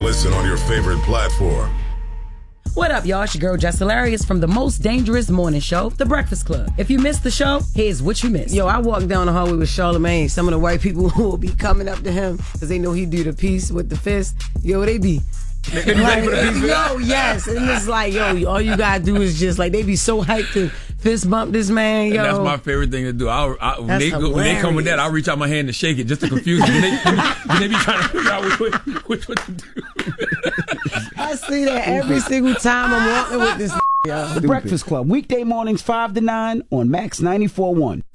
Listen on your favorite platform. What up, y'all? It's your girl, Jess Hilarious from the most dangerous morning show, The Breakfast Club. If you missed the show, here's what you missed. Yo, I walked down the hallway with Charlamagne. Some of the white people who will be coming up to him because they know he do the piece with the fist. Yo, they be... like, yo, yes. And it's like, yo, all you gotta do is just, like, they be so hyped to fist bump this man, yo. And that's my favorite thing to do. When they come with that, I'll reach out my hand to shake it just to confuse them. They be trying to figure out which one to do. I see that every single time I'm walking with this yo. The Breakfast Club, weekday mornings 5 to 9 on Max 94.1.